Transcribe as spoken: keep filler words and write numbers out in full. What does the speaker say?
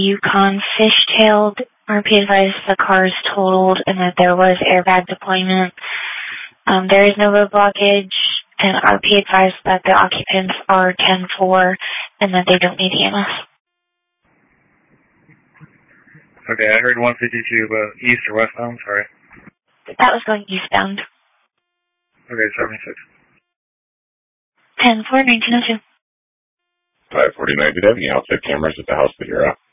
Yukon fishtailed. R P advised the car is totaled and that there was airbag deployment. Um, there is no road blockage, and R P advised that the occupants are ten four and that they don't need E M S. Okay, I heard one fifty-two, but east or westbound, sorry. That was going eastbound. Okay, seventy-six. ten four, nineteen oh two. five forty-nine, do you have any outside cameras at the house that you're at?